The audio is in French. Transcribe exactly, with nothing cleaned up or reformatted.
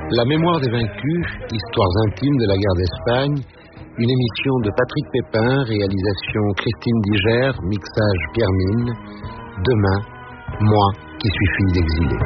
La mémoire des vaincus, histoires intimes de la guerre d'Espagne, une émission de Patrick Pépin, réalisation Christine Diger, mixage Pierre Mine. Demain, moi qui suis fille d'exilé.